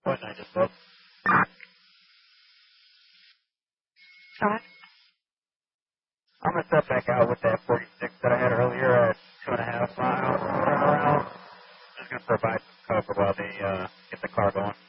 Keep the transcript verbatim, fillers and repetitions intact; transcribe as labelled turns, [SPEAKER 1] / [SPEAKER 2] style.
[SPEAKER 1] What I just booked.
[SPEAKER 2] Alright.
[SPEAKER 1] I'm going to step back out with that forty-six that I had earlier at two and a half miles turnaround. Just going to provide some cover while they uh, get the car going.